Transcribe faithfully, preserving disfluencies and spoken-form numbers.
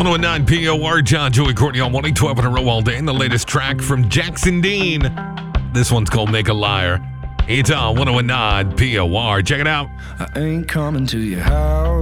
one oh nine P O R, John, Joey, Courtney on one twelve in a row all day. And the latest track from Jackson Dean. This one's called Make a Liar. It's on one oh nine P O R. Check it out. I ain't coming to your house.